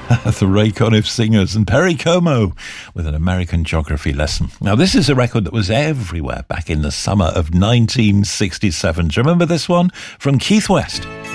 The Ray Conniff Singers and Perry Como with an American geography lesson. Now, this is a record that was everywhere back in the summer of 1967. Do you remember this one? From Keith West.